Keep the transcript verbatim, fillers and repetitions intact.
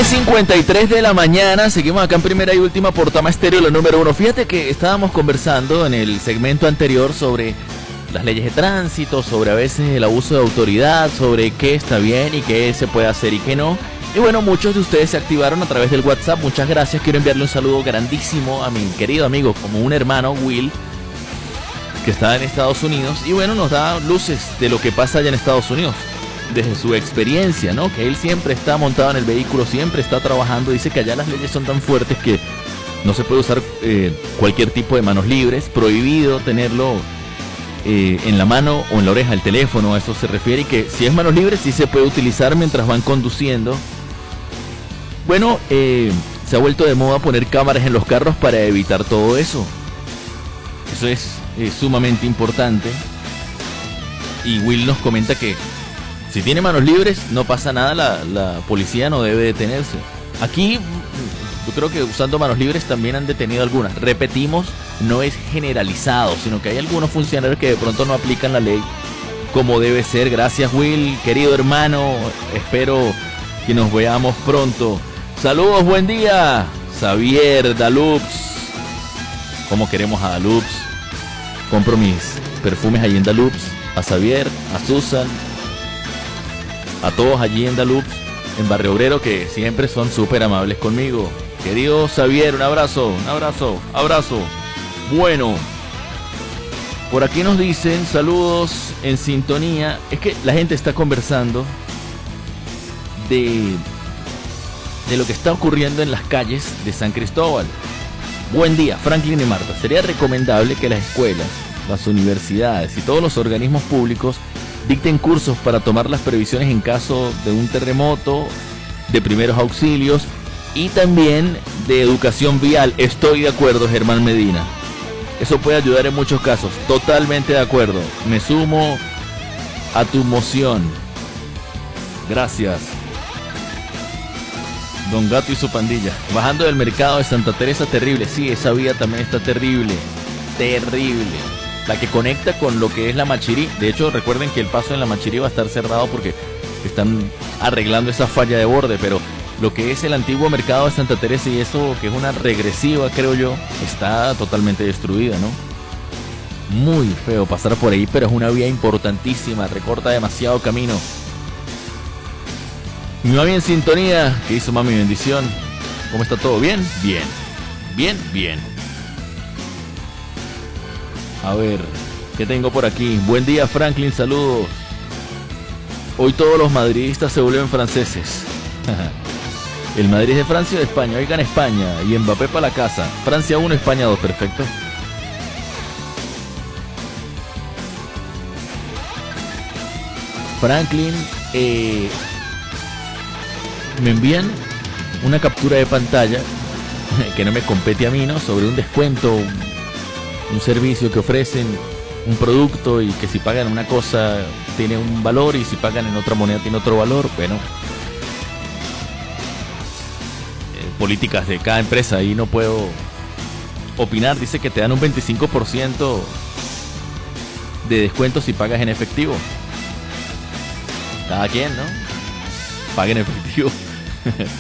diez cincuenta y tres de la mañana, seguimos acá en primera y última por Tama Estéreo, la número uno. Fíjate que estábamos conversando en el segmento anterior sobre las leyes de tránsito, sobre a veces el abuso de autoridad, sobre qué está bien y qué se puede hacer y qué no. Y bueno, muchos de ustedes se activaron a través del WhatsApp, muchas gracias. Quiero enviarle un saludo grandísimo a mi querido amigo, como un hermano, Will, que está en Estados Unidos. Y bueno, nos da luces de lo que pasa allá en Estados Unidos, desde su experiencia, ¿no? Que él siempre está montado en el vehículo, siempre está trabajando. Dice que allá las leyes son tan fuertes que no se puede usar eh, cualquier tipo de manos libres, prohibido tenerlo eh, en la mano o en la oreja, el teléfono, a eso se refiere, y que si es manos libres sí se puede utilizar mientras van conduciendo. Bueno, eh, se ha vuelto de moda poner cámaras en los carros para evitar todo eso. Eso es eh, sumamente importante. Y Will nos comenta que si tiene manos libres, no pasa nada, la, la policía no debe detenerse. Aquí, yo creo que usando manos libres también han detenido algunas. Repetimos, no es generalizado, sino que hay algunos funcionarios que de pronto no aplican la ley como debe ser. Gracias, Will, querido hermano, espero que nos veamos pronto. Saludos, buen día, Xavier Dalups. ¿Cómo queremos a Dalups? Compro mis perfumes allí en Dalups, a Xavier, a Susan, a todos allí en Dalups, en Barrio Obrero, que siempre son súper amables conmigo. Querido Xavier, un abrazo, un abrazo, abrazo. Bueno, por aquí nos dicen saludos en sintonía. Es que la gente está conversando de, de lo que está ocurriendo en las calles de San Cristóbal. Buen día, Franklin y Marta. Sería recomendable que las escuelas, las universidades y todos los organismos públicos dicten cursos para tomar las previsiones en caso de un terremoto, de primeros auxilios y también de educación vial. Estoy de acuerdo, Germán Medina. Eso puede ayudar en muchos casos. Totalmente de acuerdo. Me sumo a tu moción. Gracias. Don Gato y su pandilla. Bajando del mercado de Santa Teresa, terrible. Sí, esa vía también está terrible. Terrible. La que conecta con lo que es la Machirí. De hecho, recuerden que el paso en la Machirí va a estar cerrado porque están arreglando esa falla de borde, pero lo que es el antiguo mercado de Santa Teresa y eso, que es una regresiva, creo yo, está totalmente destruida, ¿no? Muy feo pasar por ahí, pero es una vía importantísima, recorta demasiado camino. Mi mami en sintonía, ¿qué hizo mami? Bendición. ¿Cómo está todo? ¿Bien? Bien. Bien, bien. A ver, ¿qué tengo por aquí? Buen día, Franklin, saludos. Hoy todos los madridistas se vuelven franceses. El Madrid es de Francia o de España. Hoy gana España y Mbappé para la casa. Francia uno, España dos, perfecto. Franklin, eh, me envían una captura de pantalla que no me compete a mí, ¿no? Sobre un descuento, un servicio que ofrecen, un producto, y que si pagan una cosa tiene un valor y si pagan en otra moneda tiene otro valor. Bueno, eh, políticas de cada empresa, ahí no puedo opinar. Dice que te dan un veinticinco por ciento de descuento si pagas en efectivo. Cada quien, ¿no? Paga en efectivo.